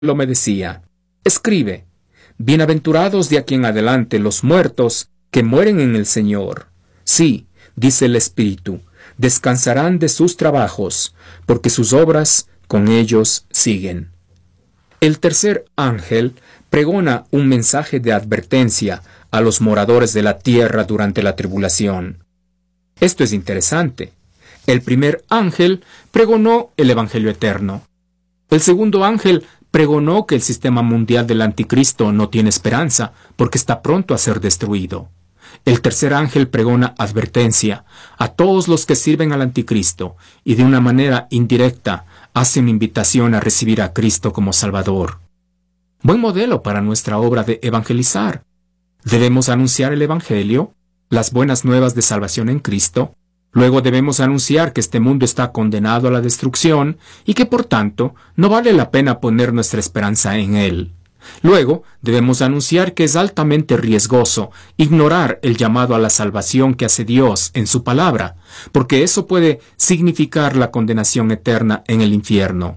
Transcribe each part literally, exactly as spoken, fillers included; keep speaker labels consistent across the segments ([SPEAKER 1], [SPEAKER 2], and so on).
[SPEAKER 1] me decía: escribe, bienaventurados de aquí en adelante los muertos que mueren en el Señor. Sí, dice el Espíritu, descansarán de sus trabajos, porque sus obras con ellos siguen. El tercer ángel pregona un mensaje de advertencia a los moradores de la tierra durante la tribulación. Esto es interesante. El primer ángel pregonó el Evangelio eterno. El segundo ángel pregonó que el sistema mundial del anticristo no tiene esperanza porque está pronto a ser destruido. El tercer ángel pregona advertencia a todos los que sirven al anticristo y de una manera indirecta hace una invitación a recibir a Cristo como Salvador. Buen modelo para nuestra obra de evangelizar. Debemos anunciar el Evangelio, las buenas nuevas de salvación en Cristo. Luego debemos anunciar que este mundo está condenado a la destrucción y que por tanto no vale la pena poner nuestra esperanza en él. Luego debemos anunciar que es altamente riesgoso ignorar el llamado a la salvación que hace Dios en su palabra, porque eso puede significar la condenación eterna en el infierno.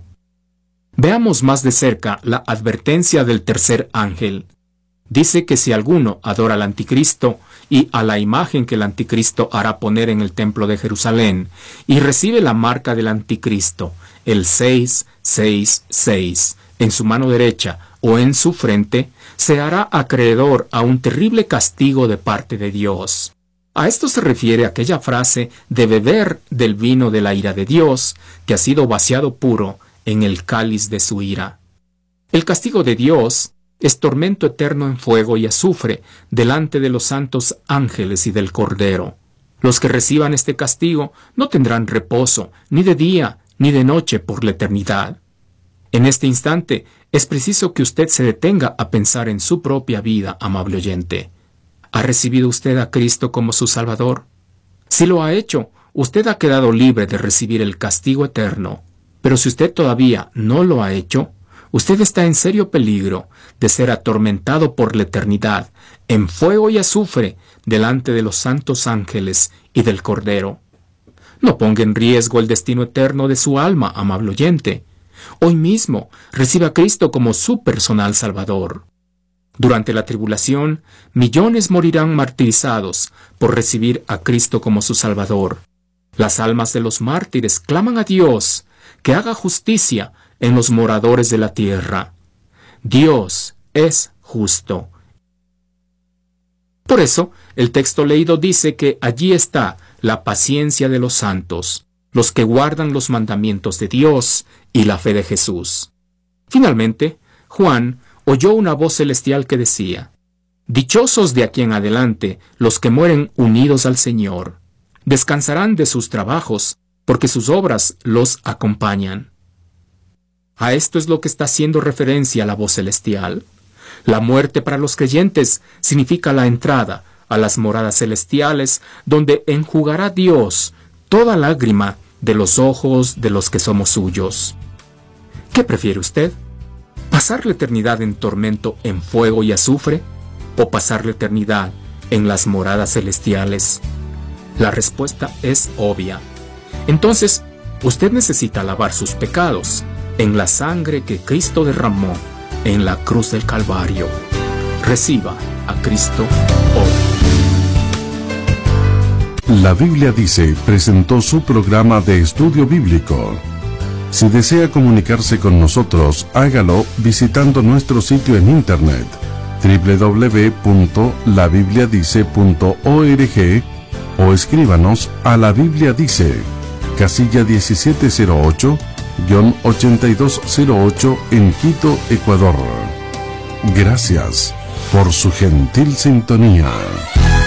[SPEAKER 1] Veamos más de cerca la advertencia del tercer ángel. Dice que si alguno adora al anticristo y a la imagen que el anticristo hará poner en el templo de Jerusalén y recibe la marca del anticristo, el seis seis seis, en su mano derecha o en su frente, se hará acreedor a un terrible castigo de parte de Dios. A esto se refiere aquella frase de beber del vino de la ira de Dios, que ha sido vaciado puro en el cáliz de su ira. El castigo de Dios es tormento eterno en fuego y azufre delante de los santos ángeles y del Cordero. Los que reciban este castigo no tendrán reposo, ni de día ni de noche por la eternidad. En este instante es preciso que usted se detenga a pensar en su propia vida, amable oyente. ¿Ha recibido usted a Cristo como su Salvador? Si lo ha hecho, usted ha quedado libre de recibir el castigo eterno. Pero si usted todavía no lo ha hecho, usted está en serio peligro de ser atormentado por la eternidad, en fuego y azufre, delante de los santos ángeles y del Cordero. No ponga en riesgo el destino eterno de su alma, amable oyente. Hoy mismo reciba a Cristo como su personal Salvador. Durante la tribulación, millones morirán martirizados por recibir a Cristo como su Salvador. Las almas de los mártires claman a Dios que haga justicia en los moradores de la tierra. Dios es justo. Por eso, el texto leído dice que allí está la paciencia de los santos, los que guardan los mandamientos de Dios y la fe de Jesús. Finalmente, Juan oyó una voz celestial que decía: dichosos de aquí en adelante los que mueren unidos al Señor. Descansarán de sus trabajos, porque sus obras los acompañan. A esto es lo que está haciendo referencia la voz celestial. La muerte para los creyentes significa la entrada a las moradas celestiales, donde enjugará Dios toda lágrima de los ojos de los que somos suyos. ¿Qué prefiere usted? ¿Pasar la eternidad en tormento en fuego y azufre? ¿O pasar la eternidad en las moradas celestiales? La respuesta es obvia. Entonces, usted necesita lavar sus pecados en la sangre que Cristo derramó en la cruz del Calvario. Reciba a Cristo hoy.
[SPEAKER 2] La Biblia Dice presentó su programa de estudio bíblico. Si desea comunicarse con nosotros, hágalo visitando nuestro sitio en internet doble u doble u doble u punto la biblia dice punto org o escríbanos a La Biblia Dice, casilla diecisiete cero ocho, ochenta y dos cero ocho en Quito, Ecuador. Gracias por su gentil sintonía.